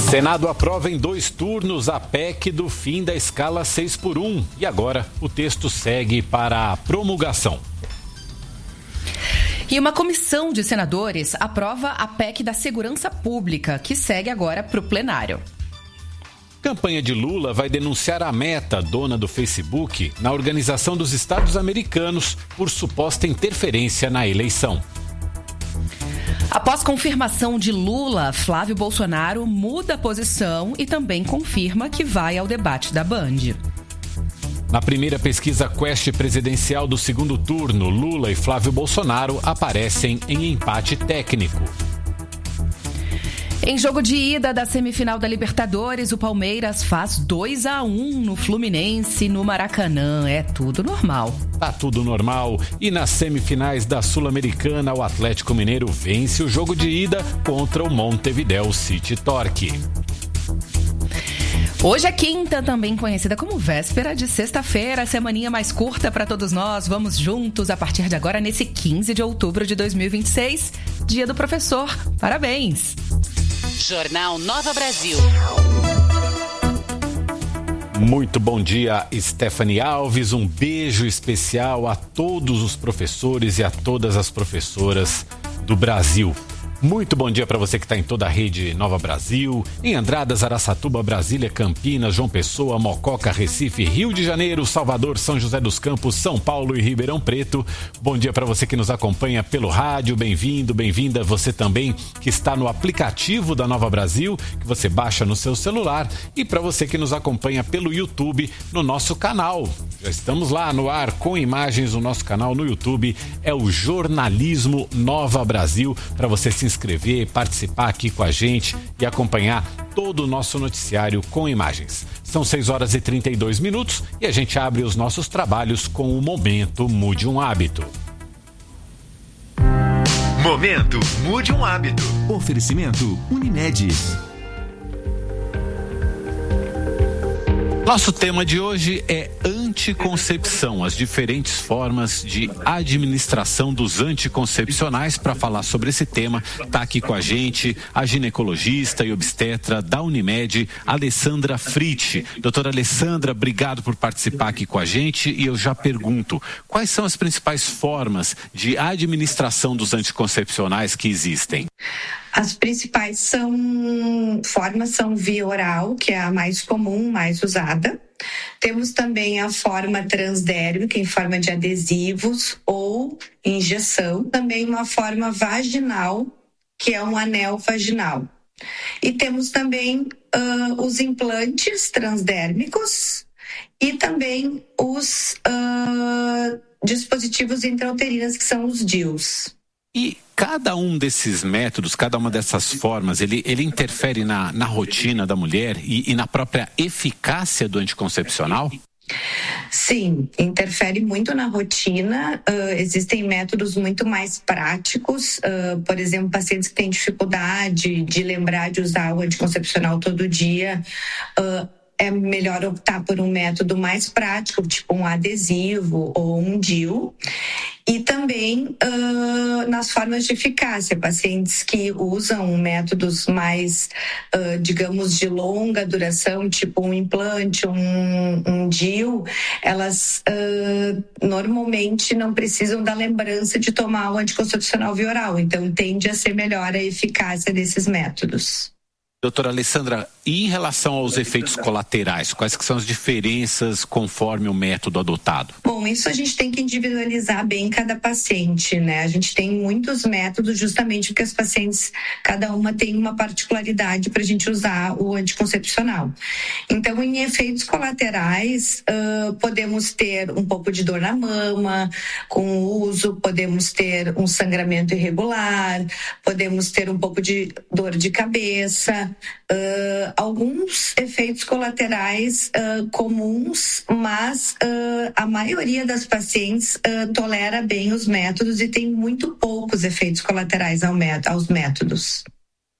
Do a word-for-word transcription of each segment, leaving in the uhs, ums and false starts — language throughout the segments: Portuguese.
Senado aprova em dois turnos a P E C do fim da escala seis por um e agora o texto segue para a promulgação. E uma comissão de senadores aprova a P E C da Segurança Pública, que segue agora para o plenário. Campanha de Lula vai denunciar a Meta, dona do Facebook, na Organização dos Estados Americanos por suposta interferência na eleição. Após confirmação de Lula, Flávio Bolsonaro muda a posição e também confirma que vai ao debate da Band. Na primeira pesquisa Quest presidencial do segundo turno, Lula e Flávio Bolsonaro aparecem em empate técnico. Em jogo de ida da semifinal da Libertadores, o Palmeiras faz dois a um no Fluminense, no Maracanã. É tudo normal. Tá tudo normal. E nas semifinais da Sul-Americana, o Atlético Mineiro vence o jogo de ida contra o Montevideo City Torque. Hoje é quinta, também conhecida como véspera de sexta-feira, semaninha mais curta para todos nós. Vamos juntos a partir de agora, nesse quinze de outubro de dois mil e vinte e seis, dia do professor. Parabéns! Jornal Nova Brasil. Muito bom dia, Stephanie Alves. Um beijo especial a todos os professores e a todas as professoras do Brasil. Muito bom dia para você que está em toda a rede Nova Brasil, em Andradas, Araçatuba, Brasília, Campinas, João Pessoa, Mococa, Recife, Rio de Janeiro, Salvador, São José dos Campos, São Paulo e Ribeirão Preto. Bom dia para você que nos acompanha pelo rádio, bem-vindo, bem-vinda. Você também que está no aplicativo da Nova Brasil, que você baixa no seu celular, e para você que nos acompanha pelo YouTube, no nosso canal. Já estamos lá no ar com imagens. O nosso canal no YouTube é o Jornalismo Nova Brasil, para você se inscrever, participar aqui com a gente e acompanhar todo o nosso noticiário com imagens. São seis horas e trinta e dois minutos e a gente abre os nossos trabalhos com o Momento Mude um Hábito. Momento Mude um Hábito. Oferecimento Unimed. Nosso tema de hoje é anticoncepção, as diferentes formas de administração dos anticoncepcionais. Para falar sobre esse tema, está aqui com a gente a ginecologista e obstetra da Unimed, Alessandra Fritti. Doutora Alessandra, obrigado por participar aqui com a gente e eu já pergunto, quais são as principais formas de administração dos anticoncepcionais que existem? As principais são, formas são via oral, que é a mais comum, mais usada. Temos também a forma transdérmica, em forma de adesivos ou injeção. Também uma forma vaginal, que é um anel vaginal. E temos também uh, os implantes transdérmicos e também os uh, dispositivos intrauterinos, que são os D I Us. E cada um desses métodos, cada uma dessas formas, ele, ele interfere na, na rotina da mulher e, e na própria eficácia do anticoncepcional? Sim, interfere muito na rotina. Uh, existem métodos muito mais práticos. Uh, por exemplo, pacientes que têm dificuldade de lembrar de usar o anticoncepcional todo dia. Uh, É melhor optar por um método mais prático, tipo um adesivo ou um D I U. E também uh, nas formas de eficácia, pacientes que usam métodos mais, uh, digamos, de longa duração, tipo um implante, um, um D I U, elas uh, normalmente não precisam da lembrança de tomar o anticoncepcional via oral, então tende a ser melhor a eficácia desses métodos. Doutora Alessandra, e em relação aos efeitos colaterais, quais que são as diferenças conforme o método adotado? Bom, isso a gente tem que individualizar bem cada paciente, né? A gente tem muitos métodos justamente porque as pacientes, cada uma tem uma particularidade para a gente usar o anticoncepcional. Então, em efeitos colaterais, uh, podemos ter um pouco de dor na mama com o uso, podemos ter um sangramento irregular, podemos ter um pouco de dor de cabeça, Uh, alguns efeitos colaterais uh, comuns, mas uh, a maioria das pacientes uh, tolera bem os métodos e tem muito poucos efeitos colaterais ao mét- aos métodos.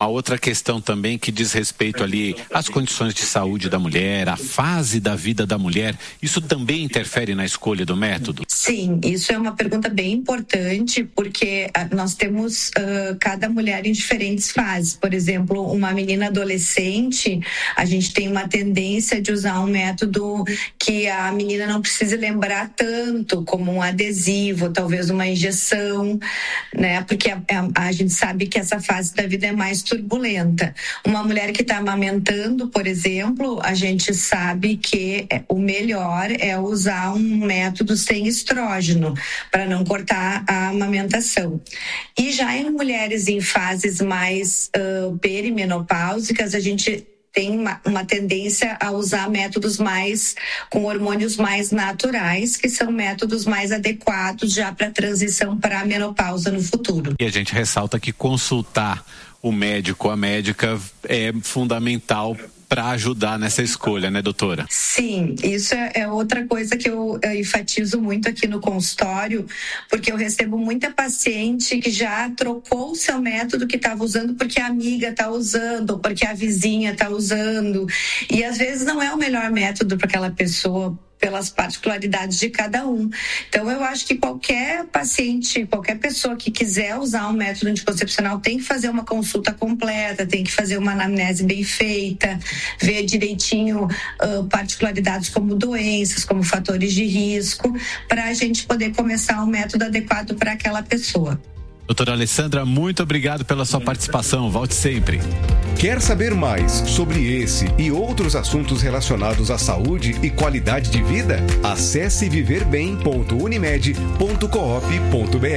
Uma outra questão também que diz respeito ali às condições de saúde da mulher, a fase da vida da mulher, isso também interfere na escolha do método? Sim, isso é uma pergunta bem importante, porque nós temos uh, cada mulher em diferentes fases. Por exemplo, uma menina adolescente, a gente tem uma tendência de usar um método que a menina não precise lembrar tanto, como um adesivo, talvez uma injeção, né? Porque a, a, a gente sabe que essa fase da vida é mais turbulenta. Uma mulher que está amamentando, por exemplo, a gente sabe que o melhor é usar um método sem estrógeno para não cortar a amamentação. E já em mulheres em fases mais uh, perimenopáusicas, a gente tem uma, uma tendência a usar métodos mais com hormônios mais naturais, que são métodos mais adequados já para a transição para a menopausa no futuro. E a gente ressalta que consultar o médico, a médica, é fundamental para ajudar nessa escolha, né, doutora? Sim, isso é, é outra coisa que eu, eu enfatizo muito aqui no consultório, porque eu recebo muita paciente que já trocou o seu método que estava usando porque a amiga está usando, ou porque a vizinha está usando, e às vezes não é o melhor método para aquela pessoa, pelas particularidades de cada um. Então, eu acho que qualquer paciente, qualquer pessoa que quiser usar um método anticoncepcional tem que fazer uma consulta completa, tem que fazer uma anamnese bem feita, ver direitinho uh, particularidades como doenças, como fatores de risco, para a gente poder começar um método adequado para aquela pessoa. Doutora Alessandra, muito obrigado pela sua participação. Volte sempre. Quer saber mais sobre esse e outros assuntos relacionados à saúde e qualidade de vida? Acesse viver bem ponto unimed ponto coop ponto br.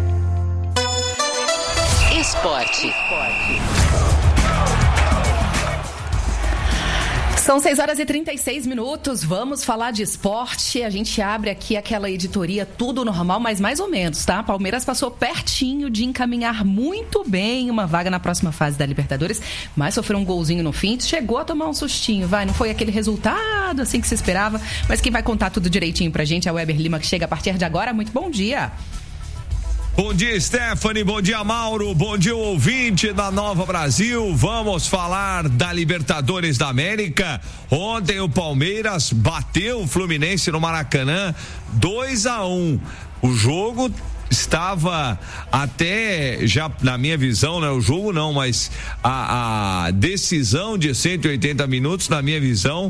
Esporte. São seis horas e trinta e seis minutos, vamos falar de esporte. A gente abre aqui aquela editoria Tudo Normal, mas mais ou menos, tá? Palmeiras passou pertinho de encaminhar muito bem uma vaga na próxima fase da Libertadores, mas sofreu um golzinho no fim, chegou a tomar um sustinho, vai, não foi aquele resultado assim que se esperava, mas quem vai contar tudo direitinho pra gente é o Weber Lima, que chega a partir de agora. Muito bom dia! Bom dia, Stephanie, bom dia, Mauro, bom dia, ouvinte da Nova Brasil. Vamos falar da Libertadores da América. Ontem o Palmeiras bateu o Fluminense no Maracanã, dois a um. O jogo estava até, já na minha visão, né, o jogo não, mas a, a decisão de cento e oitenta minutos, na minha visão,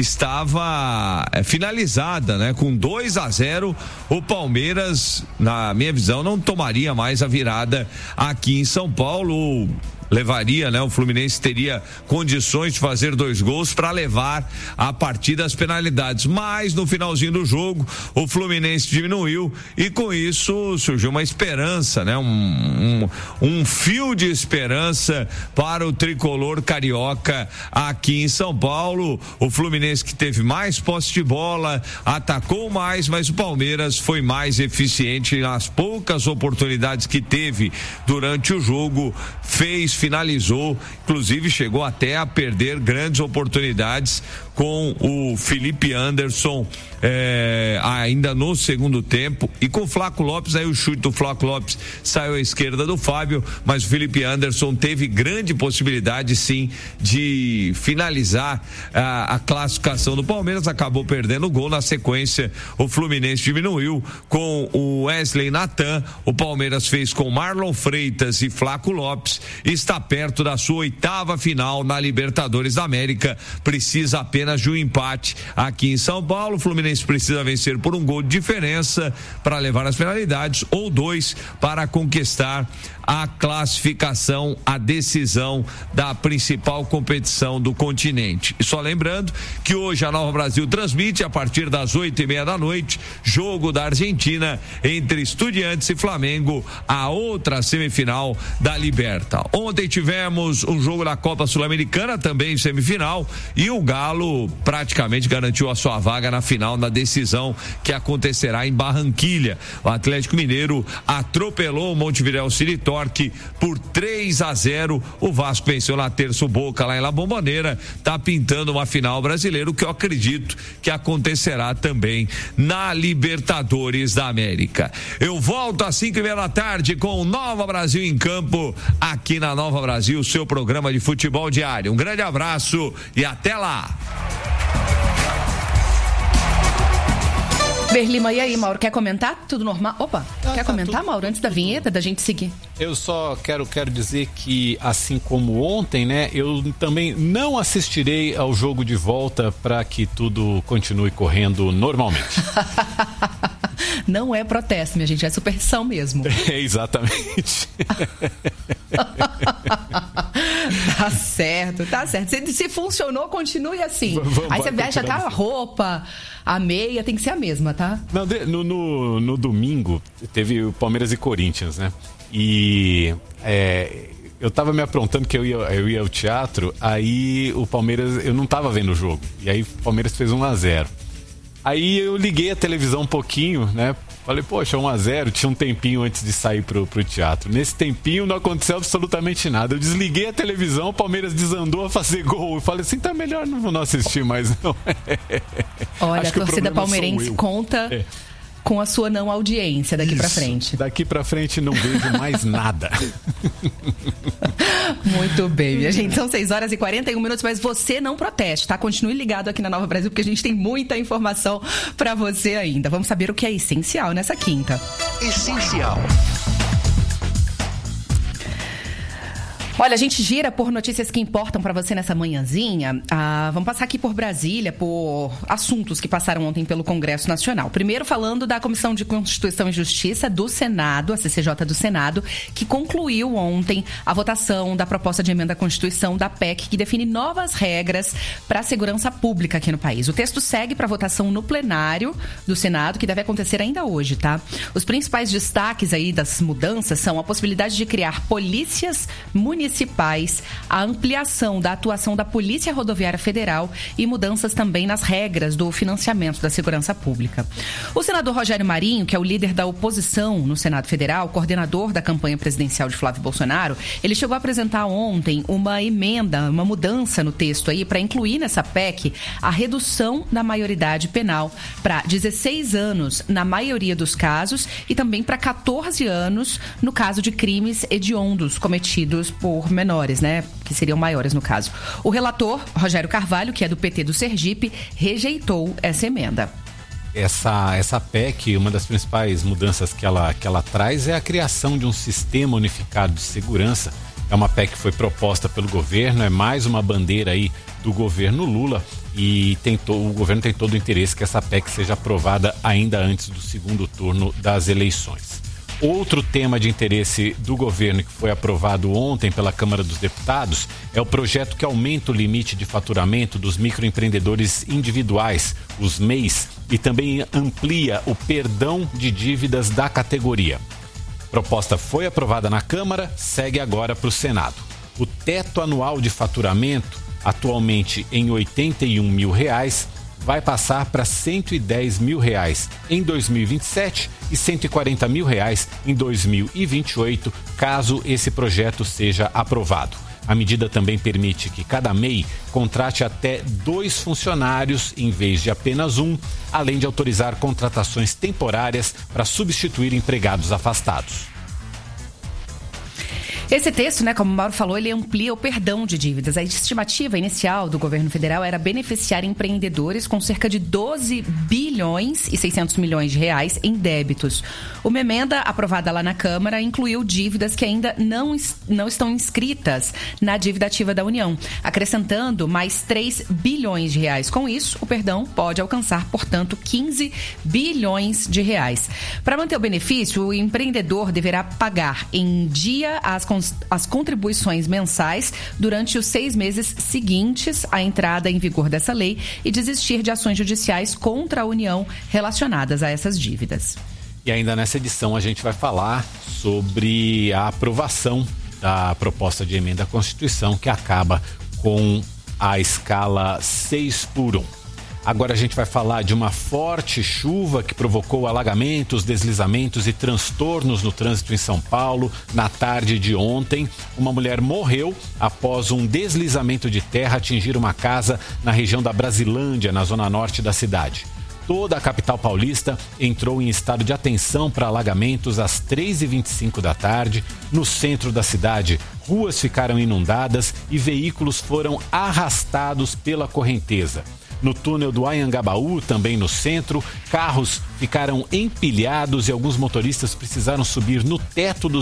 estava é, finalizada, né? Com dois a zero, o Palmeiras, na minha visão, não tomaria mais a virada aqui em São Paulo. Levaria, né? O Fluminense teria condições de fazer dois gols para levar a partida às penalidades. Mas no finalzinho do jogo, o Fluminense diminuiu e com isso surgiu uma esperança, né? Um, um, um fio de esperança para o tricolor carioca aqui em São Paulo. O Fluminense que teve mais posse de bola, atacou mais, mas o Palmeiras foi mais eficiente nas poucas oportunidades que teve durante o jogo, fez, finalizou, inclusive chegou até a perder grandes oportunidades com o Felipe Anderson é, ainda no segundo tempo, e com o Flaco Lopes, aí o chute do Flaco Lopes saiu à esquerda do Fábio, mas o Felipe Anderson teve grande possibilidade sim de finalizar a, a classificação do Palmeiras, acabou perdendo o gol. Na sequência o Fluminense diminuiu com o Wesley Natan, o Palmeiras fez com Marlon Freitas e Flaco Lopes, está perto da sua oitava final na Libertadores da América, precisa apenas de um empate aqui em São Paulo. O Fluminense precisa vencer por um gol de diferença para levar as penalidades, ou dois para conquistar a classificação, a decisão da principal competição do continente. E só lembrando que hoje a Nova Brasil transmite a partir das oito e meia da noite, jogo da Argentina entre Estudiantes e Flamengo, a outra semifinal da Liberta. Ontem tivemos um jogo da Copa Sul-Americana, também semifinal, e o Galo praticamente garantiu a sua vaga na final, na decisão que acontecerá em Barranquilha. O Atlético Mineiro atropelou o Montevidéu City Torque York por três a zero. O Vasco venceu na terça o Boca lá em La Bombonera, tá pintando uma final brasileira, o que eu acredito que acontecerá também na Libertadores da América. Eu volto às cinco e meia da tarde com o Nova Brasil em Campo, aqui na Nova Brasil, seu programa de futebol diário. Um grande abraço e até lá! Berlima, e aí, Mauro, quer comentar? Tudo normal? Opa, ah, quer tá comentar, tudo, Mauro, antes da vinheta, da gente seguir? Eu só quero, quero dizer que, assim como ontem, né, eu também não assistirei ao jogo de volta para que tudo continue correndo normalmente. Não é protesto, minha gente, é superstição mesmo. É, exatamente. Tá certo, tá certo. Se, se funcionou, continue assim. Vamos, aí você veste até a roupa, a meia, tem que ser a mesma, tá? Não, no, no, no domingo teve o Palmeiras e Corinthians, né? E é, eu tava me aprontando que eu ia, eu ia ao teatro, aí o Palmeiras, eu não tava vendo o jogo. E aí o Palmeiras fez um a zero. Aí eu liguei a televisão um pouquinho, né? Falei, poxa, um a zero, tinha um tempinho antes de sair pro, pro teatro. Nesse tempinho não aconteceu absolutamente nada. Eu desliguei a televisão, o Palmeiras desandou a fazer gol. Eu falei assim, tá melhor não, não assistir mais, não. Olha, a torcida palmeirense conta... É. Com a sua não audiência daqui Isso. pra frente. Daqui pra frente não vejo mais nada. Muito bem, minha gente. São seis horas e quarenta e um minutos, mas você não proteste, tá? Continue ligado aqui na Nova Brasil, porque a gente tem muita informação pra você ainda. Vamos saber o que é essencial nessa quinta. Essencial. Olha, a gente gira por notícias que importam para você nessa manhãzinha. Ah, vamos passar aqui por Brasília, por assuntos que passaram ontem pelo Congresso Nacional. Primeiro, falando da Comissão de Constituição e Justiça do Senado, a C C J do Senado, que concluiu ontem a votação da proposta de emenda à Constituição da P E C, que define novas regras para a segurança pública aqui no país. O texto segue para votação no plenário do Senado, que deve acontecer ainda hoje, tá? Os principais destaques aí das mudanças são a possibilidade de criar polícias municipais, a ampliação da atuação da Polícia Rodoviária Federal e mudanças também nas regras do financiamento da segurança pública. O senador Rogério Marinho, que é o líder da oposição no Senado Federal, coordenador da campanha presidencial de Flávio Bolsonaro, ele chegou a apresentar ontem uma emenda, uma mudança no texto aí para incluir nessa P E C a redução da maioridade penal para dezesseis anos na maioria dos casos e também para catorze anos no caso de crimes hediondos cometidos por menores, né? Que seriam maiores no caso. O relator, Rogério Carvalho, que é do P T do Sergipe, rejeitou essa emenda. Essa, essa P E C, uma das principais mudanças que ela, que ela traz é a criação de um sistema unificado de segurança. É uma P E C que foi proposta pelo governo, é mais uma bandeira aí do governo Lula e tem to, o governo tem todo o interesse que essa P E C seja aprovada ainda antes do segundo turno das eleições. Outro tema de interesse do governo que foi aprovado ontem pela Câmara dos Deputados é o projeto que aumenta o limite de faturamento dos microempreendedores individuais, os M E Is, e também amplia o perdão de dívidas da categoria. A proposta foi aprovada na Câmara, segue agora para o Senado. O teto anual de faturamento, atualmente em oitenta e um mil reais, vai passar para cento e dez mil reais em dois mil e vinte e sete e cento e quarenta mil reais em dois mil e vinte e oito, caso esse projeto seja aprovado. A medida também permite que cada M E I contrate até dois funcionários em vez de apenas um, além de autorizar contratações temporárias para substituir empregados afastados. Esse texto, né, como o Mauro falou, ele amplia o perdão de dívidas. A estimativa inicial do governo federal era beneficiar empreendedores com cerca de doze bilhões e seiscentos milhões de reais em débitos. Uma emenda aprovada lá na Câmara incluiu dívidas que ainda não, não estão inscritas na dívida ativa da União, acrescentando mais três bilhões de reais. Com isso, o perdão pode alcançar, portanto, quinze bilhões de reais. Para manter o benefício, o empreendedor deverá pagar em dia as as contribuições mensais durante os seis meses seguintes à entrada em vigor dessa lei e desistir de ações judiciais contra a União relacionadas a essas dívidas. E ainda nessa edição a gente vai falar sobre a aprovação da proposta de emenda à Constituição que acaba com a escala seis por um. Agora a gente vai falar de uma forte chuva que provocou alagamentos, deslizamentos e transtornos no trânsito em São Paulo na tarde de ontem. Uma mulher morreu após um deslizamento de terra atingir uma casa na região da Brasilândia, na zona norte da cidade. Toda a capital paulista entrou em estado de atenção para alagamentos às três e vinte e cinco da tarde. No centro da cidade, ruas ficaram inundadas e veículos foram arrastados pela correnteza. No túnel do Anhangabaú, também no centro, carros ficaram empilhados e alguns motoristas precisaram subir no teto dos